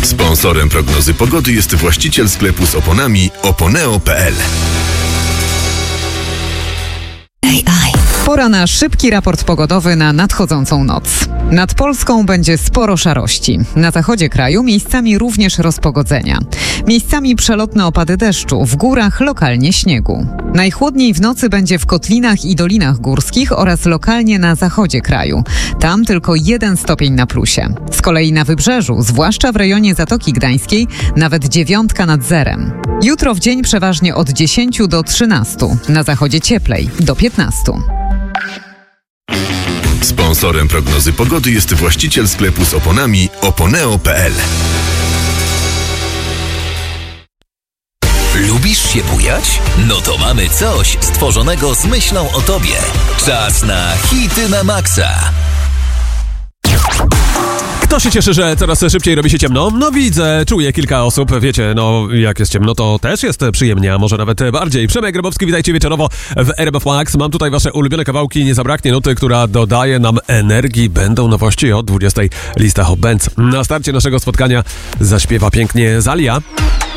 Sponsorem prognozy pogody jest właściciel sklepu z oponami oponeo.pl. Pora na szybki raport pogodowy na nadchodzącą noc. Nad Polską będzie sporo szarości. Na zachodzie kraju miejscami również rozpogodzenia. Miejscami przelotne opady deszczu, w górach lokalnie śniegu. Najchłodniej w nocy będzie w kotlinach i dolinach górskich oraz lokalnie na zachodzie kraju. Tam tylko 1 stopień na plusie. Z kolei na wybrzeżu, zwłaszcza w rejonie Zatoki Gdańskiej, nawet 9 nad zerem. Jutro w dzień przeważnie od 10 do 13, na zachodzie cieplej do 15. Sponsorem prognozy pogody jest właściciel sklepu z oponami oponeo.pl. Lubisz się bujać? No to mamy coś stworzonego z myślą o tobie. Czas na hity na maksa. Kto się cieszy, że coraz szybciej robi się ciemno? No widzę, czuję kilka osób, wiecie, no jak jest ciemno, to też jest przyjemnie, a może nawet bardziej. Przemek Grabowski, witajcie wieczorowo w RMF Max. Mam tutaj wasze ulubione kawałki, nie zabraknie nuty, która dodaje nam energii. Będą nowości od 20. Lista Hot Bands. Na starcie naszego spotkania zaśpiewa pięknie Zalia.